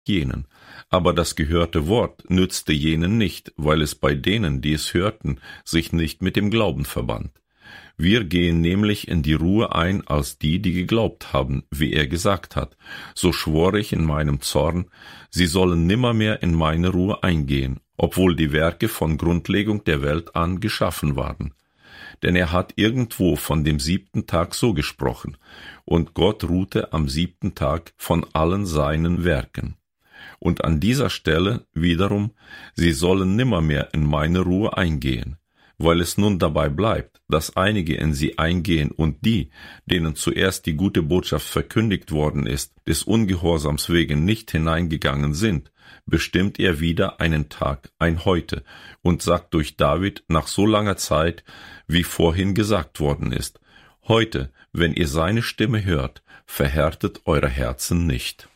jenen. Aber das gehörte Wort nützte jenen nicht, weil es bei denen, die es hörten, sich nicht mit dem Glauben verband. Wir gehen nämlich in die Ruhe ein als die, die geglaubt haben, wie er gesagt hat. So schwor ich in meinem Zorn, sie sollen nimmermehr in meine Ruhe eingehen, obwohl die Werke von Grundlegung der Welt an geschaffen waren. Denn er hat irgendwo von dem 7. Tag so gesprochen, und Gott ruhte am 7. Tag von allen seinen Werken. Und an dieser Stelle wiederum, sie sollen nimmermehr in meine Ruhe eingehen, weil es nun dabei bleibt, dass einige in sie eingehen und die, denen zuerst die gute Botschaft verkündigt worden ist, des Ungehorsams wegen nicht hineingegangen sind, bestimmt er wieder einen Tag, ein Heute, und sagt durch David nach so langer Zeit, wie vorhin gesagt worden ist: Heute, wenn ihr seine Stimme hört, verhärtet eure Herzen nicht.